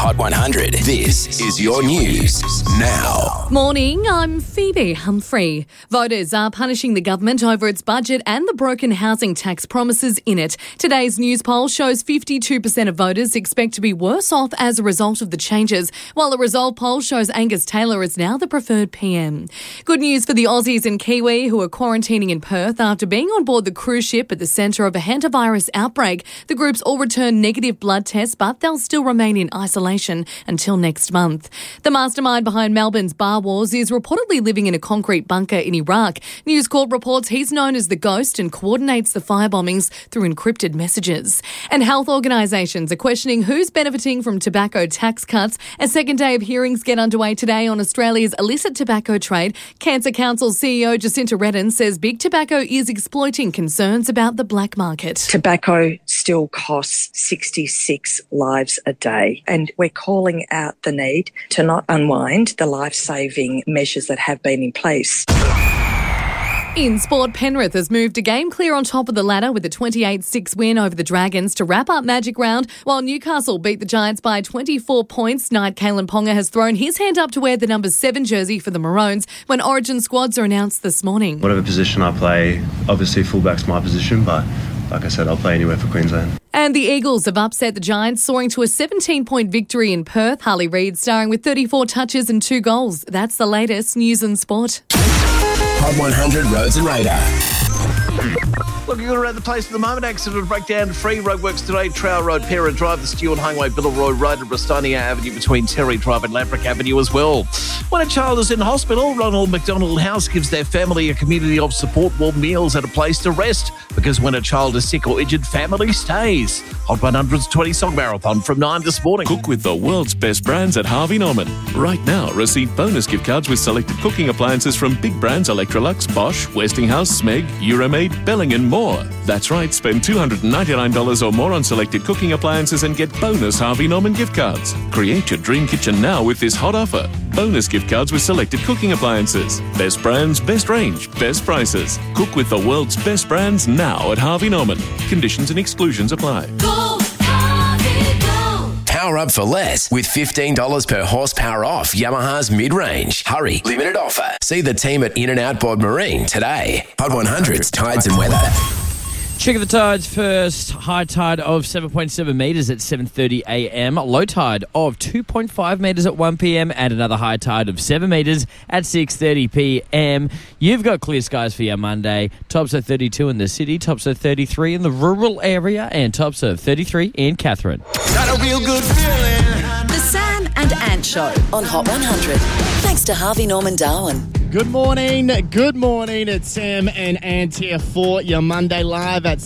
Hot 100. This is your news now. Morning, I'm Phoebe Humphrey. Voters are punishing the government over its budget and the broken housing tax promises in it. Today's news poll shows 52% of voters expect to be worse off as a result of the changes, while the Resolve poll shows Angus Taylor is now the preferred PM. Good news for the Aussies and Kiwi who are quarantining in Perth after being on board the cruise ship at the centre of a hantavirus outbreak. The groups all returned negative blood tests, but they'll still remain in isolation until next month. The mastermind behind Melbourne's bar wars is reportedly living in a concrete bunker in Iraq. News Corp reports he's known as the Ghost and coordinates the firebombings through encrypted messages. And health organisations are questioning who's benefiting from tobacco tax cuts. A second day of hearings get underway today on Australia's illicit tobacco trade. Cancer Council CEO Jacinta Redden says big tobacco is exploiting concerns about the black market. Tobacco still costs 66 lives a day, and we're calling out the need to not unwind the life-saving measures that have been in place. In sport, Penrith has moved a game clear on top of the ladder with a 28-6 win over the Dragons to wrap up Magic Round, while Newcastle beat the Giants by 24 points. Knight Kalen Ponga has thrown his hand up to wear the number 7 jersey for the Maroons when Origin squads are announced this morning. Whatever position I play, obviously fullback's my position, but like I said, I'll play anywhere for Queensland. And the Eagles have upset the Giants, soaring to a 17-point victory in Perth. Harley Reid starring with 34 touches and 2 goals. That's the latest news and sport. Hot 100 Roads and Radar. Looking good around the place at the moment. Accident breakdown free. Roadworks today. Trowell Road, Parent Drive, the Stewart Highway, Billroy Road and Bristonia Avenue between Terry Drive and Lambrick Avenue as well. When a child is in hospital, Ronald McDonald House gives their family a community of support, warm meals and a place to rest. Because when a child is sick or injured, family stays. Hot 100's 20 Song Marathon from 9 this morning. Cook with the world's best brands at Harvey Norman. Right now, receive bonus gift cards with selected cooking appliances from big brands Electrolux, Bosch, Westinghouse, Smeg, Euromaid, Belling and more. That's right, spend $299 or more on selected cooking appliances and get bonus Harvey Norman gift cards. Create your dream kitchen now with this hot offer. Bonus gift cards with selected cooking appliances. Best brands, best range, best prices. Cook with the world's best brands now at Harvey Norman. Conditions and exclusions apply. Go, Harvey, go. Power up for less with $15 per horsepower off Yamaha's mid-range. Hurry, limited offer. See the team at In-N-Out Bod Marine today. Hot 100's Tides and Weather. Check the tides first. High tide of 7.7 metres at 7:30 a.m. Low tide of 2.5 metres at 1 p.m. and another high tide of 7 metres at 6:30 p.m. You've got clear skies for your Monday. Tops of 32 in the city, tops of 33 in the rural area, and tops of 33 in Katherine. Got a real good feeling. The Sam and Ant Show on Hot 100. Thanks to Harvey Norman Darwin. Good morning. It's Sam and Ant here for your Monday live at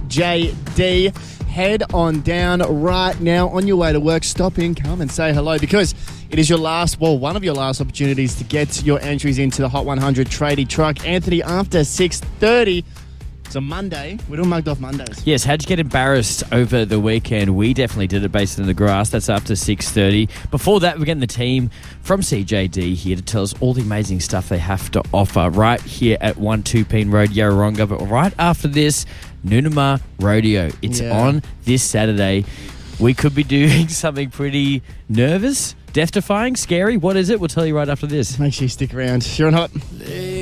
CJD. Head on down right now on your way to work. Stop in, come and say hello because it is one of your last opportunities to get your entries into the Hot 100 tradie truck. Anthony, after 6:30. It's a Monday. We're doing Mugged Off Mondays. Yes, how'd you get embarrassed over the weekend? We definitely did it based in the grass. That's after 6:30. Before that, we're getting the team from CJD here to tell us all the amazing stuff they have to offer right here at 1 Peen Road, Yarrawonga. But right after this, Noonamah Rodeo. It's on this Saturday. We could be doing something pretty nervous, death-defying, scary. What is it? We'll tell you right after this. Make sure you stick around. You're on Hot.